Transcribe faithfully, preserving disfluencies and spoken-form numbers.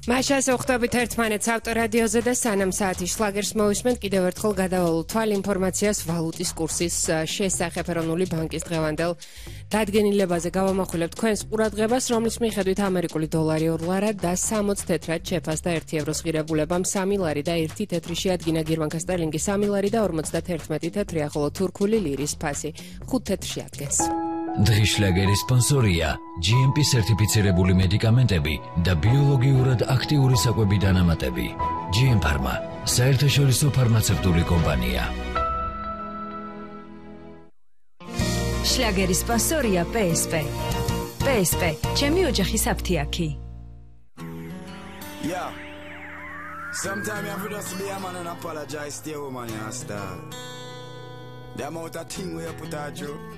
მაშას უხდობით ერთმანეთს ავტორადიოზე და სანამ საათი შლაგერს მოვისმენთ, კიდევ ერთხელ გადავალ თვალ ინფორმაციას ვალუტის კურსის შესახებ. ეროვნული ბანკის დღევანდელ დადგენილებაზე გავამახვილებთ თქვენს ყურადღებას, რომლის მიხედვით ამერიკული დოლარი ორ ლარად და სამოცი თეთრად შეფასდა ერთი ევროს ღირებულებამ სამი ლარი და ერთი თეთრი შეადგინა გერმანკა სტერლინგი სამი ლარი და ორმოცდათერთმეტი თეთრია, ხოლო თურქული ლირის ფასი ხუთ თეთრში ადგენს. დღის შლაგერის სპონსორია ჯი ემ პი სერტიფიცირებული მედიკამენტები და ბიოლოგიურად აქტიური საკვები დანამატები. ჯი ემ ფარმა, საერთაშორისო ფარმაცევტული კომპანია. შლაგერის სპონსორია პე ეს პე. პე ეს პე, ჩემი ოჯახის აფთიაქი. Yeah. Sometimes you have to just be a man and apologize to your woman, you understand? The amount of thing we put out you.